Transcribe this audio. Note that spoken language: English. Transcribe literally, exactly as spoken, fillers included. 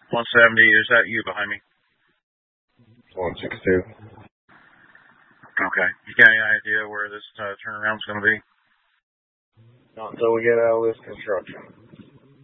one seventy, is that you behind me? one sixty-two. Okay. You got any idea where this uh, turnaround's going to be? Not until we get out of this construction.